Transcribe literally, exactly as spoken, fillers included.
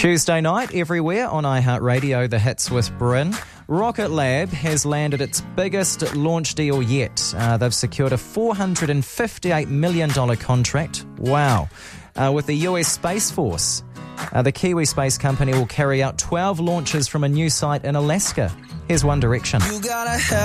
Tuesday night, everywhere on iHeartRadio, The Hits with Bryn. Rocket Lab has landed its biggest launch deal yet. Uh, they've secured a four hundred fifty-eight million dollars contract. Wow. Uh, with the U S Space Force. Uh, the Kiwi space company will carry out twelve launches from a new site in Alaska. Here's One Direction. You gotta